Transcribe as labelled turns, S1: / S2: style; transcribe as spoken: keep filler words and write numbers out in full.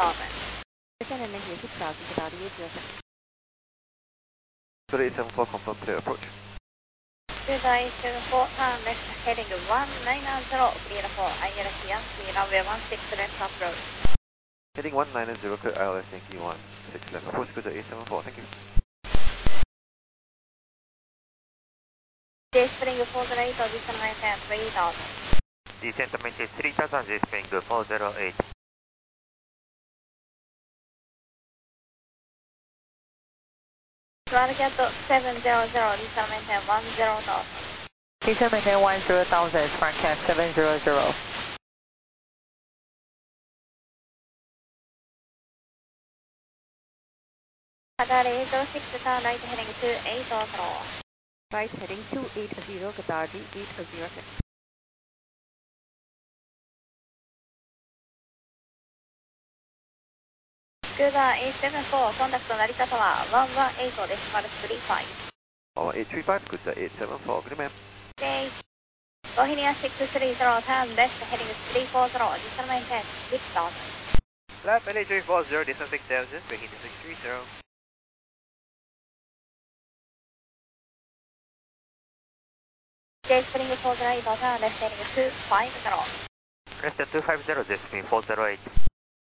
S1: thousand. Descend and maintain six thousand, Qatar eight zero seven.
S2: Good eight seven four, confirm clear approach.
S1: Good eight seven four, turn left heading one nine zero, clear for I L S Yankee, runway one six left approach.
S2: Heading one nine zero, clear I L S Yankee one six left, approach good eight seven four, thank you.
S1: J Spring four zero eight, descend maintain three thousand.
S3: Descend maintain three thousand, J Spring four zero eight.
S1: Radicat seven zero zero, descend maintain one zero thousand.
S4: Descend maintain one zero thousand, Radicat seven zero zero.
S1: Qatar eight zero six, turn right heading two eight zero.
S5: Right heading two eight zero, Qatar eight zero six.
S1: Good eight seven four, contact Narita Tower one one eight decimal three five.
S2: one eight three five, good eight seven four, good ma'am.
S1: Okay. Bohemia six three zero, turn left heading three four zero, descend maintain six thousand.
S3: Left L A three four zero, descend six thousand, Bohemia six three zero.
S1: J Spring four zero eight, turn left heading two five zero.
S3: Left two five zero, J Spring four zero eight.